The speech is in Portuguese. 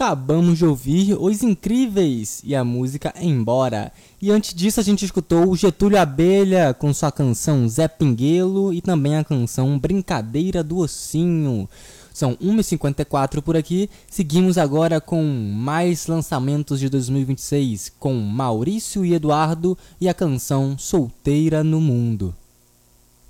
acabamos de ouvir Os Incríveis e a música Embora. E antes disso a gente escutou o Getúlio Abelha com sua canção Zé Pinguelo e também a canção Brincadeira do Ossinho. São 1h54 por aqui, seguimos agora com mais lançamentos de 2026 com Maurício e Eduardo e a canção Solteira no Mundo.